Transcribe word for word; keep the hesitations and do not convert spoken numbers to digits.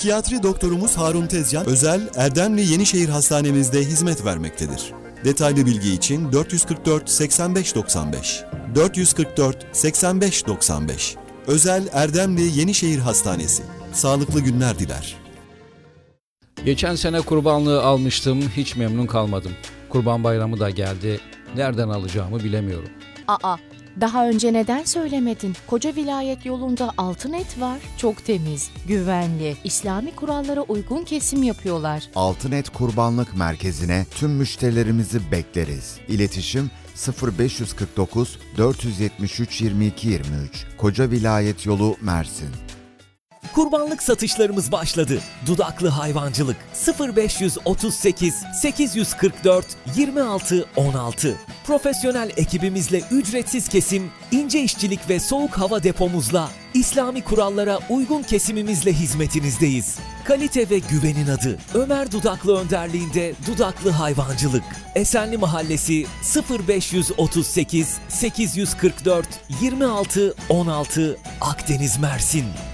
Psikiyatri doktorumuz Harun Tezcan, özel Erdemli Yenişehir Hastanemizde hizmet vermektedir. Detaylı bilgi için dört yüz kırk dört seksen beş doksan beş, dört yüz kırk dört seksen beş doksan beş. Özel Erdemli Yenişehir Hastanesi. Sağlıklı günler diler. Geçen sene kurbanlığı almıştım, hiç memnun kalmadım. Kurban bayramı da geldi, nereden alacağımı bilemiyorum. Aa, daha önce neden söylemedin? Koca vilayet yolunda altın et var. Çok temiz, güvenli, İslami kurallara uygun kesim yapıyorlar. Altınet Kurbanlık Merkezi'ne tüm müşterilerimizi bekleriz. İletişim sıfır beş kırk dokuz dört yüz yetmiş üç yirmi iki yirmi üç. Koca Vilayet Yolu, Mersin. Kurbanlık satışlarımız başladı. Dudaklı hayvancılık sıfır beş otuz sekiz sekiz kırk dört yirmi altı on altı. Profesyonel ekibimizle ücretsiz kesim, ince işçilik ve soğuk hava depomuzla, İslami kurallara uygun kesimimizle hizmetinizdeyiz. Kalite ve güvenin adı Ömer Dudaklı önderliğinde Dudaklı Hayvancılık. Esenli Mahallesi sıfır beş otuz sekiz sekiz kırk dört yirmi altı on altı, Akdeniz, Mersin.